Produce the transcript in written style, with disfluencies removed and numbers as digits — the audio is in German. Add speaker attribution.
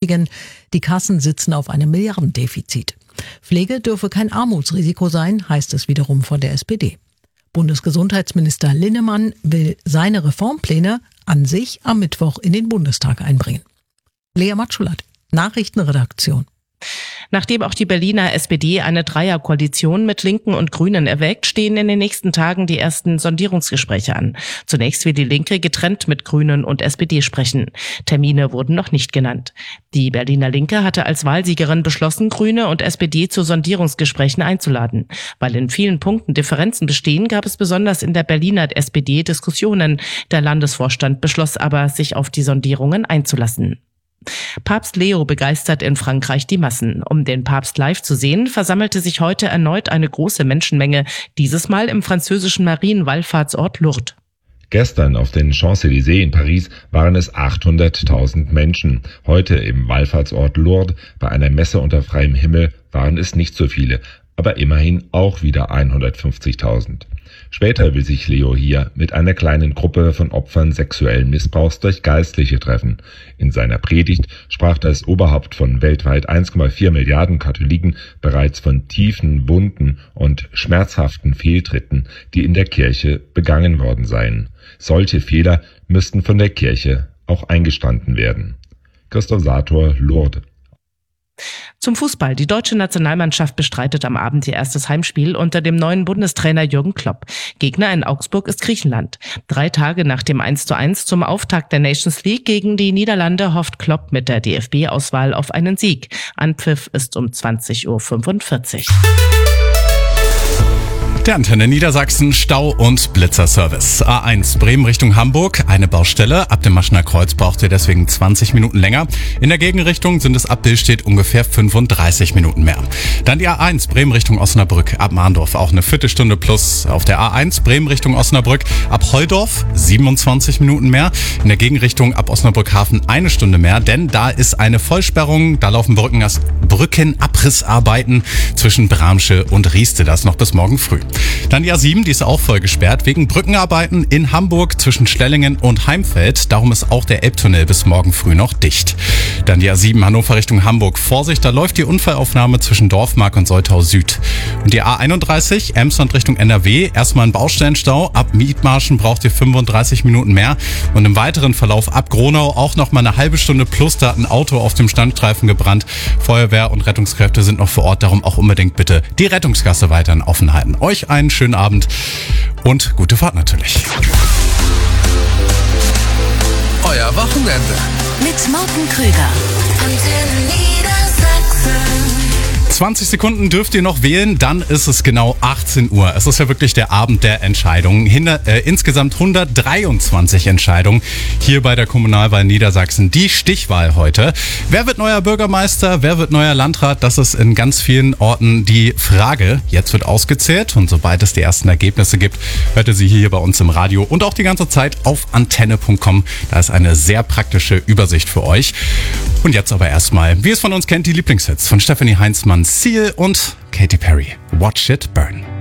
Speaker 1: bestätigen, die Kassen sitzen auf einem Milliardendefizit. Pflege dürfe kein Armutsrisiko sein, heißt es wiederum von der SPD. Bundesgesundheitsminister Linnemann will seine Reformpläne an sich am Mittwoch in den Bundestag einbringen. Lea Matschulat, Nachrichtenredaktion.
Speaker 2: Nachdem auch die Berliner SPD eine Dreierkoalition mit Linken und Grünen erwägt, stehen in den nächsten Tagen die ersten Sondierungsgespräche an. Zunächst will die Linke getrennt mit Grünen und SPD sprechen. Termine wurden noch nicht genannt. Die Berliner Linke hatte als Wahlsiegerin beschlossen, Grüne und SPD zu Sondierungsgesprächen einzuladen. Weil in vielen Punkten Differenzen bestehen, gab es besonders in der Berliner SPD Diskussionen. Der Landesvorstand beschloss aber, sich auf die Sondierungen einzulassen. Papst Leo begeistert in Frankreich die Massen. Um den Papst live zu sehen, versammelte sich heute erneut eine große Menschenmenge, dieses Mal im französischen Marienwallfahrtsort Lourdes.
Speaker 3: Gestern auf den Champs-Élysées in Paris waren es 800.000 Menschen. Heute im Wallfahrtsort Lourdes bei einer Messe unter freiem Himmel waren es nicht so viele, aber immerhin auch wieder 150.000. Später will sich Leo hier mit einer kleinen Gruppe von Opfern sexuellen Missbrauchs durch Geistliche treffen. In seiner Predigt sprach das Oberhaupt von weltweit 1,4 Milliarden Katholiken bereits von tiefen Wunden und schmerzhaften Fehltritten, die in der Kirche begangen worden seien. Solche Fehler müssten von der Kirche auch eingestanden werden. Christoph Sator, Lourdes.
Speaker 2: Zum Fußball. Die deutsche Nationalmannschaft bestreitet am Abend ihr erstes Heimspiel unter dem neuen Bundestrainer Jürgen Klopp. Gegner in Augsburg ist Griechenland. 3 Tage nach dem 1:1 zum Auftakt der Nations League gegen die Niederlande hofft Klopp mit der DFB-Auswahl auf einen Sieg. Anpfiff ist um 20:45 Uhr.
Speaker 4: Der Antenne Niedersachsen Stau- und Blitzerservice. A1 Bremen Richtung Hamburg, eine Baustelle. Ab dem Maschener Kreuz braucht ihr deswegen 20 Minuten länger. In der Gegenrichtung sind es ab Billstedt ungefähr 35 Minuten mehr. Dann die A1 Bremen Richtung Osnabrück, ab Mahndorf auch eine Viertelstunde plus. Auf der A1 Bremen Richtung Osnabrück, ab Holdorf 27 Minuten mehr. In der Gegenrichtung ab Osnabrück-Hafen eine Stunde mehr, denn da ist eine Vollsperrung. Da laufen Brückenabrissarbeiten zwischen Bramsche und Rieste. Das noch bis morgen früh. Dann die A7, die ist auch voll gesperrt wegen Brückenarbeiten in Hamburg zwischen Schlellingen und Heimfeld. Darum ist auch der Elbtunnel bis morgen früh noch dicht. Dann die A7 Hannover Richtung Hamburg. Vorsicht, da läuft die Unfallaufnahme zwischen Dorfmark und Soltau Süd. Und die A31 Emsland Richtung NRW. Erstmal ein Baustellenstau. Ab Mietmarschen braucht ihr 35 Minuten mehr. Und im weiteren Verlauf ab Gronau auch noch mal eine halbe Stunde plus. Da hat ein Auto auf dem Standstreifen gebrannt. Feuerwehr und Rettungskräfte sind noch vor Ort. Darum auch unbedingt bitte die Rettungsgasse weiterhin offen halten. Euch einen schönen Abend und gute Fahrt natürlich.
Speaker 5: Euer Wochenende
Speaker 6: mit Morten Krüger. Antenne Niedersachsen.
Speaker 4: 20 Sekunden dürft ihr noch wählen, dann ist es genau 18 Uhr. Es ist ja wirklich der Abend der Entscheidungen. Insgesamt 123 Entscheidungen hier bei der Kommunalwahl Niedersachsen. Die Stichwahl heute. Wer wird neuer Bürgermeister? Wer wird neuer Landrat? Das ist in ganz vielen Orten die Frage. Jetzt wird ausgezählt und sobald es die ersten Ergebnisse gibt, hört ihr sie hier bei uns im Radio und auch die ganze Zeit auf antenne.com. Da ist eine sehr praktische Übersicht für euch. Und jetzt aber erstmal, wie es von uns kennt, die Lieblingshits von Stefanie Heinzmann, Seal und Katy Perry. Watch It Burn.